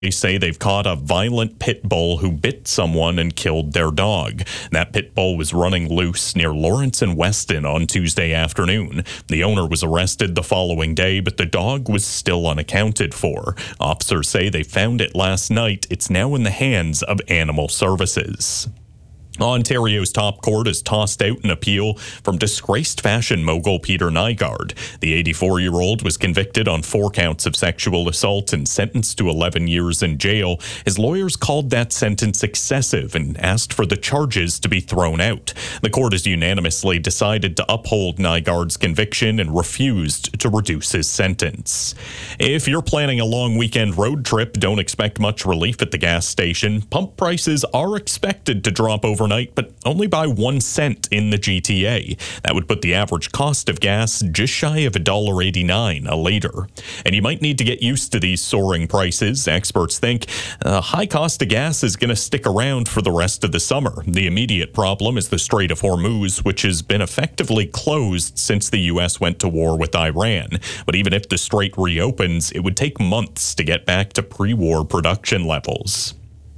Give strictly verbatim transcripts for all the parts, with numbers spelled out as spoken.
They say they've caught a violent pit bull who bit someone and killed their dog. That pit bull was running loose near Lawrence and Weston on Tuesday afternoon. The owner was arrested the following day, but the dog was still unaccounted for. Officers say they found it last night. It's now in the hands of Animal Services. Ontario's top court has tossed out an appeal from disgraced fashion mogul Peter Nygard. The eighty-four-year-old was convicted on four counts of sexual assault and sentenced to eleven years in jail. His lawyers called that sentence excessive and asked for the charges to be thrown out. The court has unanimously decided to uphold Nygard's conviction and refused to reduce his sentence. If you're planning a long weekend road trip, don't expect much relief at the gas station. Pump prices are expected to drop over overnight, but only by one cent in the G T A. That would put the average cost of gas just shy of one dollar eighty-nine a liter. And you might need to get used to these soaring prices. Experts think a high cost of gas is going to stick around for the rest of the summer. The immediate problem is the Strait of Hormuz, which has been effectively closed since the U S went to war with Iran. But even if the strait reopens, it would take months to get back to pre-war production levels.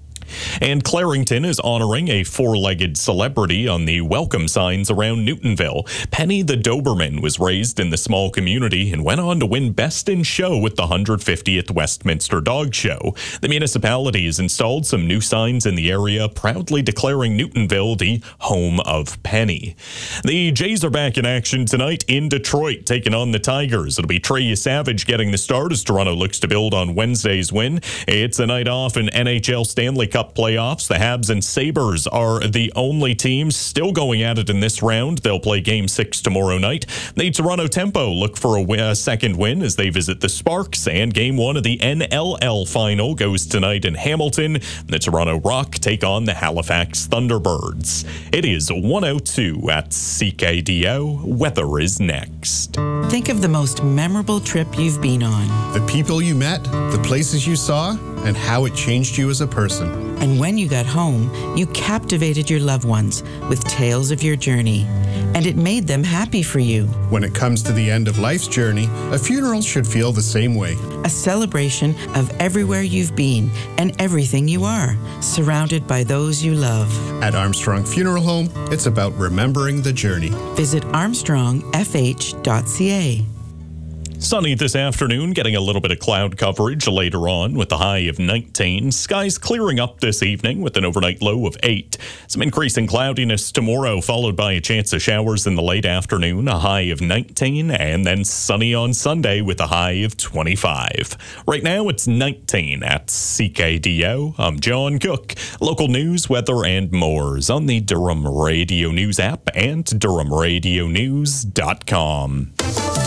And Clarington is honoring a four-legged celebrity on the welcome signs around Newtonville. Penny the Doberman was raised in the small community and went on to win Best in Show at the one hundred fiftieth Westminster Dog Show. The municipality has installed some new signs in the area, proudly declaring Newtonville the home of Penny. The Jays are back in action tonight in Detroit, taking on the Tigers. It'll be Trey Savage getting the start as Toronto looks to build on Wednesday's win. It's a night off in N H L Stanley Cup playoffs. The Habs and Sabres are the only teams still going at it in this round. They'll play Game six tomorrow night. The Toronto Tempo look for a, win, a second win as they visit the Sparks, and Game one of the N L L final goes tonight in Hamilton. The Toronto Rock take on the Halifax Thunderbirds. It is one oh two at C K D O. Weather is next. Think of the most memorable trip you've been on. The people you met, the places you saw, and how it changed you as a person. And when you got home, you captivated your loved ones with tales of your journey, and it made them happy for you. When it comes to the end of life's journey, a funeral should feel the same way. A celebration of everywhere you've been and everything you are, surrounded by those you love. At Armstrong Funeral Home, it's about remembering the journey. Visit armstrong f h dot c a. Sunny this afternoon, getting a little bit of cloud coverage later on with a high of nineteen. Skies clearing up this evening with an overnight low of eight. Some increasing cloudiness tomorrow, followed by a chance of showers in the late afternoon, a high of nineteen, and then sunny on Sunday with a high of twenty-five. Right now, it's nineteen at C K D O. I'm John Cook. Local news, weather, and more is on the Durham Radio News app and durham radio news dot com.